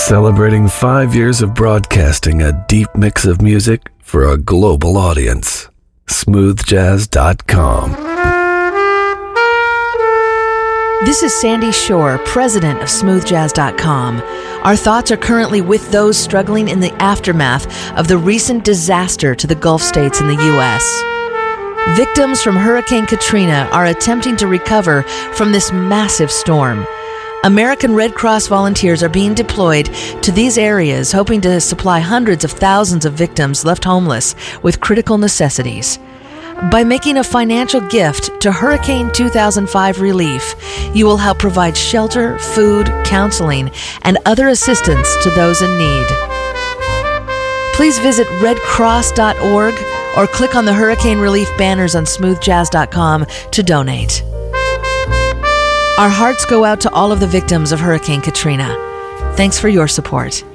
Celebrating 5 years of broadcasting a deep mix of music for a global audience. Smoothjazz.com. This is Sandy Shore, president of SmoothJazz.com. Our thoughts are currently with those struggling in the aftermath of the recent disaster to the Gulf states in the U.S. Victims from Hurricane Katrina are attempting to recover from this massive storm. American Red Cross volunteers are being deployed to these areas, hoping to supply hundreds of thousands of victims left homeless with critical necessities. By making a financial gift to Hurricane 2005 relief, you will help provide shelter, food, counseling, and other assistance to those in need. Please visit redcross.org or click on the hurricane relief banners on smoothjazz.com to donate. Our hearts go out to all of the victims of Hurricane Katrina. Thanks for your support.